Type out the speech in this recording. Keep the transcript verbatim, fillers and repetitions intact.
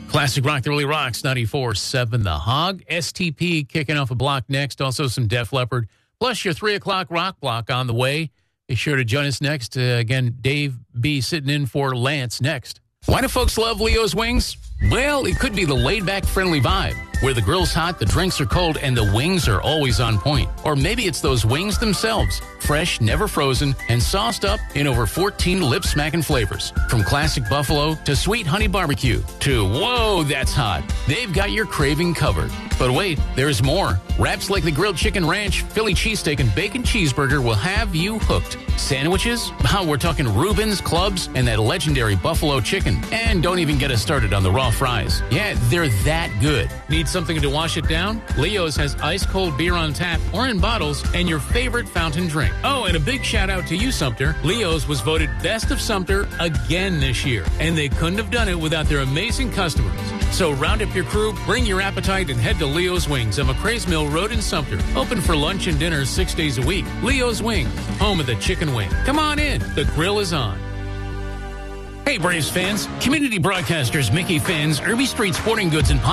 Classic Rock that really rocks, ninety-four seven The Hog. S T P kicking off a block next. Also some Def Leppard. Plus your three o'clock rock block on the way. Be sure to join us next. Uh, again, Dave B. sitting in for Lance next. Why do folks love Leo's Wings? Well, it could be the laid-back, friendly vibe, where the grill's hot, the drinks are cold, and the wings are always on point. Or maybe it's those wings themselves, fresh, never frozen, and sauced up in over fourteen lip-smacking flavors. From classic buffalo to sweet honey barbecue to, whoa, that's hot. They've got your craving covered. But wait, there's more. Wraps like the grilled chicken ranch, Philly cheesesteak, and bacon cheeseburger will have you hooked. Sandwiches? Oh, we're talking Reuben's, clubs, and that legendary buffalo chicken. And don't even get us started on the raw fries. Yeah, they're that good. Need something to wash it down? Leo's has ice-cold beer on tap or in bottles and your favorite fountain drink. Oh, and a big shout-out to you, Sumter. Leo's was voted Best of Sumter again this year, and they couldn't have done it without their amazing customers. So round up your crew, bring your appetite, and head to Leo's Wings on McCrae's Mill Road in Sumter. Open for lunch and dinner six days a week. Leo's Wings, home of the chicken wing. Come on in. The grill is on. Hey, Braves fans. Community broadcasters Mickey Fans, Irby Street Sporting Goods, and